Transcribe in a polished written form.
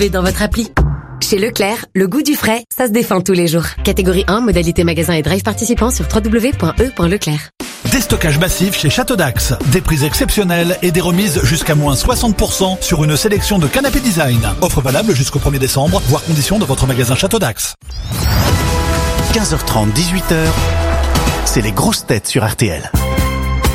Et dans votre appli. Chez Leclerc, le goût du frais, ça se défend tous les jours. Catégorie 1, modalité magasin et drive participant sur www.e.leclerc. Déstockage massif chez Château d'Axe. Des prix exceptionnels et des remises jusqu'à moins 60% sur une sélection de canapés design. Offre valable jusqu'au 1er décembre, voire conditions de votre magasin Château d'Axe. 15h30, 18h, c'est les grosses têtes sur RTL.